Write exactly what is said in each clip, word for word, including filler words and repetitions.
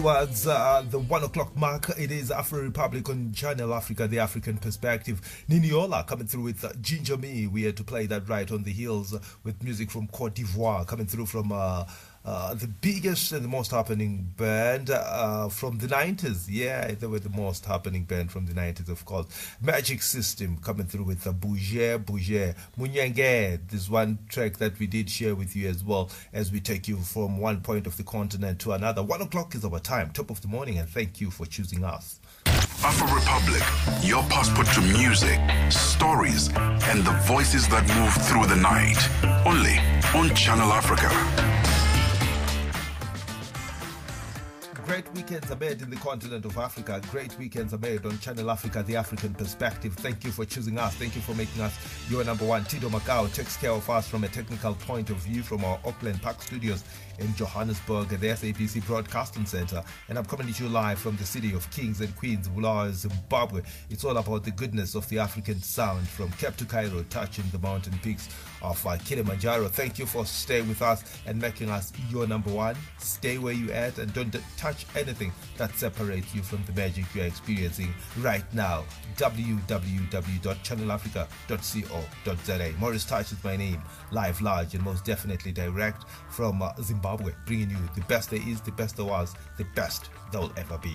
Towards uh, the one o'clock mark, it is Afro Republic on Channel Africa, the African perspective. Niniola coming through with uh, Ginger Me. We had to play that right on the heels uh, with music from Cote d'Ivoire, coming through from uh, uh, the biggest and the most happening band uh, from the nineties. Yeah, they were the most happening band from the nineties, of course. Magic System coming through with uh, Bouger, Bouger, Munyenge. This one track that we did share with you as well as we take you from one point of the continent to another. One o'clock is our time, top of the morning, and thank you for choosing us. Afro Republic, your passport to music, stories, and the voices that move through the night. Only on Channel Africa. Great weekends are made in the continent of Africa. Great weekends are made on Channel Africa, the African perspective. Thank you for choosing us. Thank you for making us your number one. Tido Macau takes care of us from a technical point of view from our Auckland Park studios in Johannesburg at the S A B C Broadcasting Center. And I'm coming to you live from the city of Kings and Queens, Bulawayo, Zimbabwe. It's all about the goodness of the African sound from Cape to Cairo, touching the mountain peaks of uh, Kilimanjaro. Thank you for staying with us and making us your number one. Stay where you at and don't touch anything that separates you from the magic you are experiencing right now. w w w dot channel africa dot co dot z a. Maurice Touch is my name, live, large, and most definitely direct from uh, Zimbabwe, bringing you the best there is, the best there was, the best there will ever be.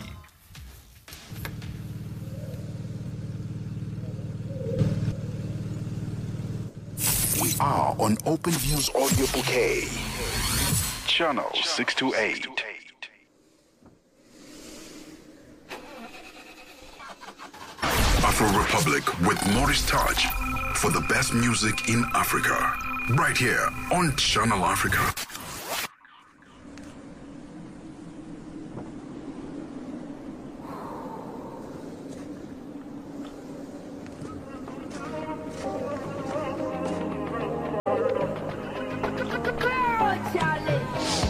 We are on Open Views Audio Bouquet, Channel six two eight. Afro Republic with Maurice Touch for the best music in Africa. Right here on Channel Africa.